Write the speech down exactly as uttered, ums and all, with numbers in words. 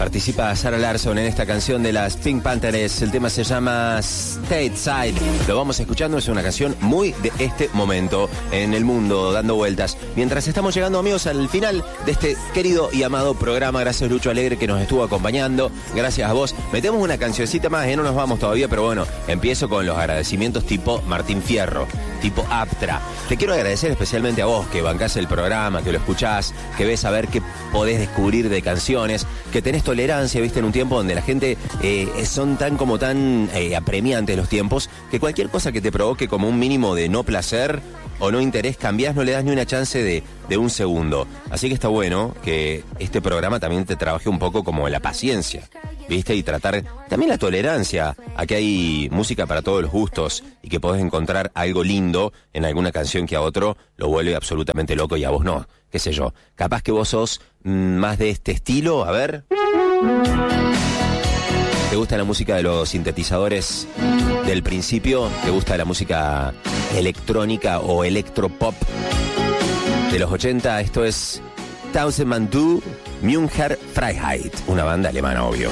Participa Sarah Larsson en esta canción de las Pink Panthers. El tema se llama Stateside. Lo vamos escuchando, es una canción muy de este momento en el mundo, dando vueltas. Mientras estamos llegando, amigos, al final de este querido y amado programa. Gracias, Lucho Alegre, que nos estuvo acompañando. Gracias a vos. Metemos una cancioncita más, ¿eh? No nos vamos todavía, pero bueno, empiezo con los agradecimientos tipo Martín Fierro, tipo Aptra. Te quiero agradecer especialmente a vos, que bancás el programa, que lo escuchás, que ves a ver qué podés descubrir de canciones, que tenés tolerancia, viste, en un tiempo donde la gente eh, son tan como tan eh, apremiantes los tiempos, que cualquier cosa que te provoque como un mínimo de no placer o no interés cambiás, no le das ni una chance de, de un segundo. Así que está bueno que este programa también te trabaje un poco como la paciencia, ¿viste? Y tratar también la tolerancia a que hay música para todos los gustos y que podés encontrar algo lindo en alguna canción que a otro lo vuelve absolutamente loco y a vos no. Qué sé yo, capaz que vos sos mmm, más de este estilo, a ver. ¿Te gusta la música de los sintetizadores del principio? ¿Te gusta la música electrónica o electropop de los ochenta? Esto es Tausend Man Du, Müncher Freiheit, una banda alemana, obvio.